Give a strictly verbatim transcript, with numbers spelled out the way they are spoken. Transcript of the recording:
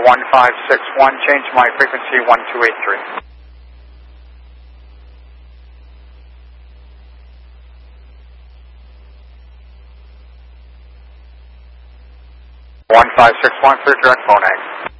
one five six one, change my frequency one two eight three. one five six one, clear direct phone egg.